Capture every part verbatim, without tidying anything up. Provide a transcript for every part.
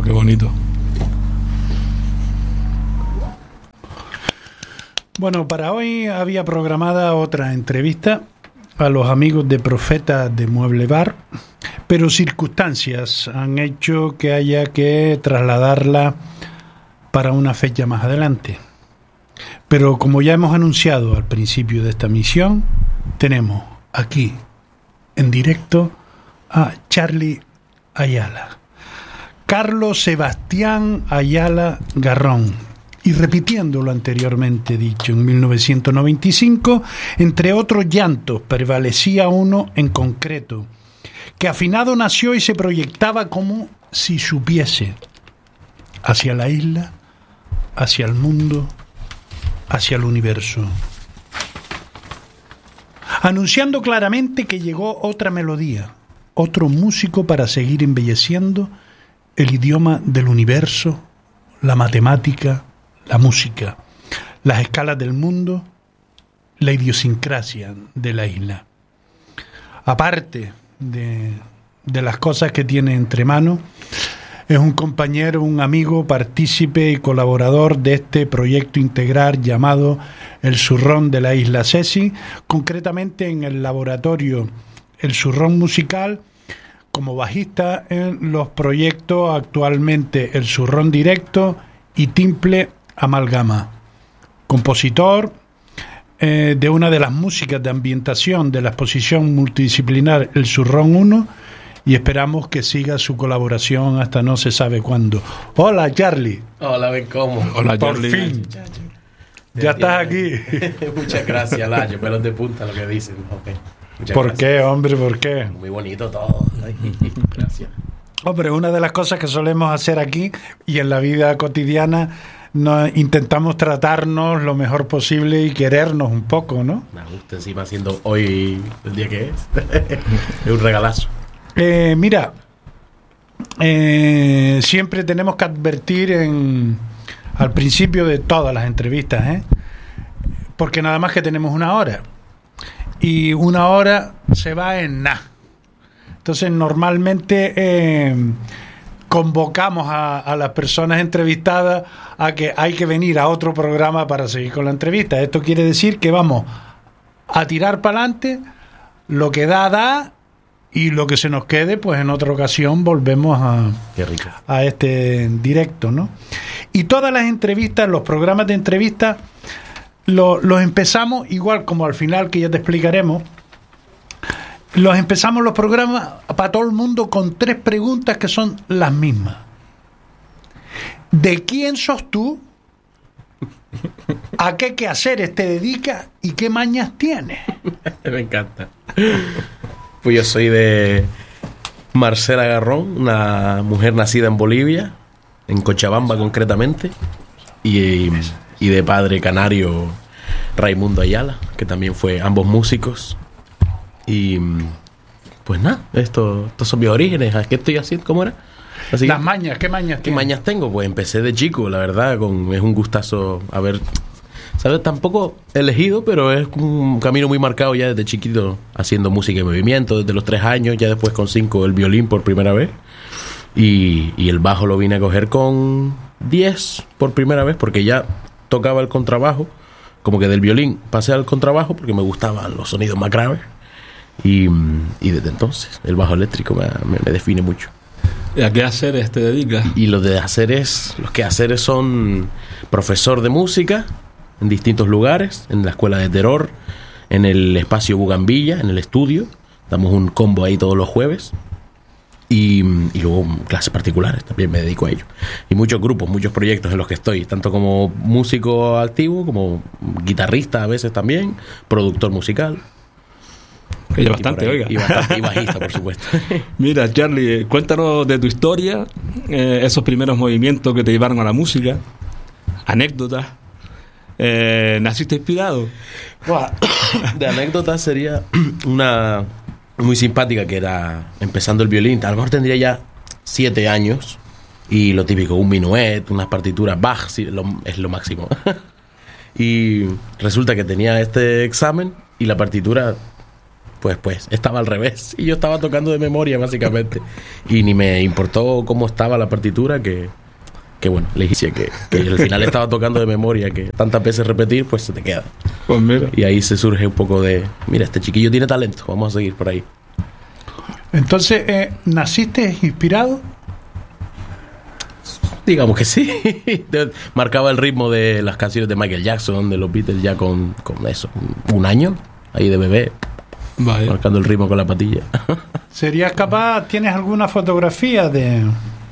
qué bonito. Bueno, para hoy había programada otra entrevista a los amigos de Profeta de Mueble Bar, pero circunstancias han hecho que haya que trasladarla para una fecha más adelante. Pero como ya hemos anunciado al principio de esta misión, tenemos aquí en directo a Charly Ayala, Carlos Sebastián Ayala Garrón. Y repitiendo lo anteriormente dicho, en mil novecientos noventa y cinco, entre otros llantos, prevalecía uno en concreto, que afinado nació y se proyectaba como si supiese, hacia la isla, hacia el mundo, hacia el universo, anunciando claramente que llegó otra melodía, otro músico para seguir embelleciendo el idioma del universo, la matemática, la música, las escalas del mundo, la idiosincrasia de la isla. Aparte de, de las cosas que tiene entre manos, es un compañero, un amigo, partícipe y colaborador de este proyecto integral llamado El Zurrón de la Isla Cesi, concretamente en el laboratorio El Zurrón Musical, como bajista en los proyectos actualmente El Zurrón Directo y Timple Amalgama, compositor eh, de una de las músicas de ambientación de la exposición multidisciplinar El Zurrón uno, y esperamos que siga su colaboración hasta no se sabe cuándo. Hola, Charly. Hola, ven cómo. Hola, Por Charly. fin. Ya estás aquí. Muchas gracias, Layo. Pelos de punta lo que dicen. Okay. Muchas ¿Por gracias. qué, hombre? ¿Por qué? Muy bonito todo. Ay, gracias. Hombre, una de las cosas que solemos hacer aquí y en la vida cotidiana, nos intentamos tratarnos lo mejor posible y querernos un poco, ¿no? Me gusta encima siendo hoy el día que es. Es un regalazo. Eh, mira, eh, siempre tenemos que advertir en, al principio de todas las entrevistas, ¿eh? Porque nada más que tenemos una hora. Y una hora se va en nada. Entonces, normalmente eh, convocamos a, a las personas entrevistadas a que hay que venir a otro programa para seguir con la entrevista. Esto quiere decir que vamos a tirar para adelante, lo que da, da, y lo que se nos quede, pues en otra ocasión volvemos a, Qué rico. a este directo, ¿no? Y todas las entrevistas, los programas de entrevistas, lo, los empezamos igual como al final, que ya te explicaremos. Los empezamos los programas para todo el mundo con tres preguntas que son las mismas. ¿De quién sos tú? ¿A qué quehaceres te dedicas? ¿Y qué mañas tienes? Me encanta. Pues yo soy de Marcela Garrón, una mujer nacida en Bolivia, en Cochabamba concretamente, y, y de padre canario Raimundo Ayala, que también fue ambos músicos. Y pues nada, esto, estos son mis orígenes. ¿Qué estoy haciendo? ¿Cómo era? Así Las que, mañas, ¿qué mañas ¿qué tienes? mañas tengo? Pues empecé de chico, la verdad, con, es un gustazo haber, ¿sabes? Tampoco elegido, pero es un camino muy marcado ya desde chiquito, haciendo música y movimiento, desde los tres años, ya después con cinco el violín por primera vez, y, y el bajo lo vine a coger con diez por primera vez, porque ya tocaba el contrabajo, como que del violín pasé al contrabajo porque me gustaban los sonidos más graves. Y, y desde entonces el bajo eléctrico me, me, me define mucho. ¿Y a qué haceres te dedicas? Y los de haceres, los que haceres son profesor de música en distintos lugares, en la escuela de Terror, en el espacio Bugambilla, en el estudio. Damos un combo ahí todos los jueves. Y, y luego clases particulares, también me dedico a ello. Y muchos grupos, muchos proyectos en los que estoy, tanto como músico activo, como guitarrista a veces también, productor musical. Que ya bastante, oiga. Y, bastante, y bajista, por supuesto. Mira, Charly, cuéntanos de tu historia, eh, esos primeros movimientos que te llevaron a la música, anécdotas. Eh, ¿Naciste inspirado? De anécdotas sería una muy simpática, que era empezando el violín. A lo mejor tendría ya siete años. Y lo típico, un minuet, unas partituras Bach, sí, lo, es lo máximo. Y resulta que tenía este examen y la partitura pues, pues estaba al revés. Y yo estaba tocando de memoria, básicamente. Y ni me importó cómo estaba la partitura, que, que bueno, le dije que, que al final estaba tocando de memoria, que tantas veces repetir, pues se te queda. Pues mira. Y ahí se surge un poco de, mira, este chiquillo tiene talento, vamos a seguir por ahí. Entonces, eh, ¿naciste inspirado? Digamos que sí. Marcaba el ritmo de las canciones de Michael Jackson, de los Beatles, ya con, con eso, un año ahí de bebé. Vaya. Marcando el ritmo con la patilla. ¿Serías capaz, tienes alguna fotografía de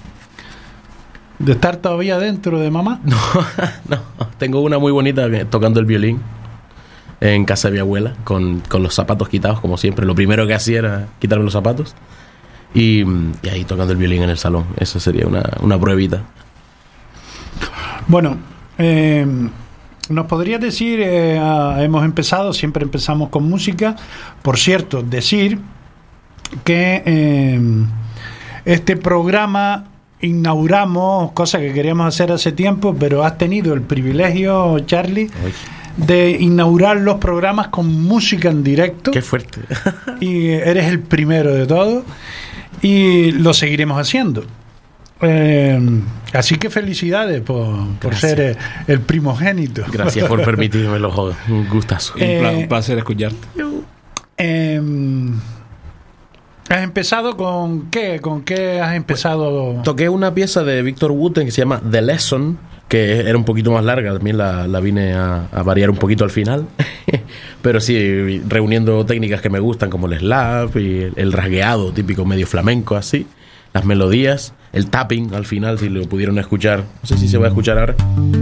de estar todavía dentro de mamá? No, no. Tengo una muy bonita tocando el violín en casa de mi abuela, con, con los zapatos quitados, como siempre. Lo primero que hacía era quitarme los zapatos. Y, y ahí tocando el violín en el salón. Eso sería una, una pruebita. Bueno, eh, ¿nos podrías decir, eh, hemos empezado, siempre empezamos con música, por cierto, decir que eh, este programa inauguramos, cosa que queríamos hacer hace tiempo, pero has tenido el privilegio, Charlie, Uy. de inaugurar los programas con música en directo. ¡Qué fuerte! Y eres el primero de todos. Y lo seguiremos haciendo. Eh, así que felicidades por, por ser el, el primogénito. Gracias por permitírmelo, un gustazo. Eh, un placer escucharte. Eh, ¿Has empezado con qué? ¿Con qué has empezado? Toqué una pieza de Victor Wooten que se llama The Lesson, que era un poquito más larga, también la, la vine a, a variar un poquito al final. Pero sí, reuniendo técnicas que me gustan, como el slap y el, el rasgueado típico medio flamenco, así. Las melodías, el tapping al final, si lo pudieron escuchar. No sé si se va a escuchar ahora.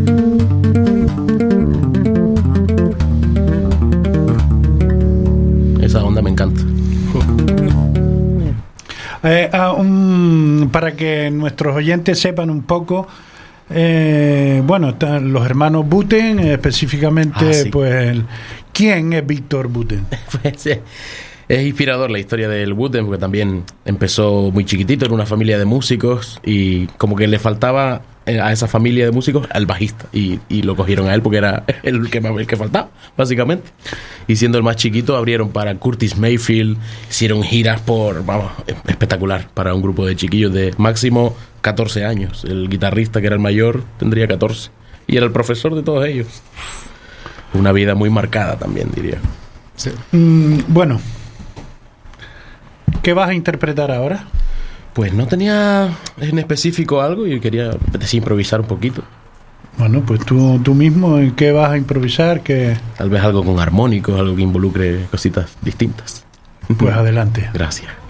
Esa onda me encanta. Eh, uh, um, para que nuestros oyentes sepan un poco, eh, bueno, están los hermanos Wooten, eh, específicamente, ah, sí. pues, el, ¿quién es Victor Wooten? Pues, eh, es inspirador la historia del Wooten, porque también empezó muy chiquitito en una familia de músicos y como que le faltaba a esa familia de músicos al bajista y, y lo cogieron a él porque era el que, el que faltaba, básicamente. Y siendo el más chiquito abrieron para Curtis Mayfield, hicieron giras por, vamos, espectacular para un grupo de chiquillos de máximo catorce años. El guitarrista, que era el mayor, tendría catorce y era el profesor de todos ellos. Una vida muy marcada también, diría. Sí. Mm, bueno, ¿qué vas a interpretar ahora? Pues no tenía en específico algo y quería improvisar un poquito. Bueno, pues tú, tú mismo, ¿en qué vas a improvisar? ¿Qué? Tal vez algo con armónicos, algo que involucre cositas distintas. Pues adelante. Gracias.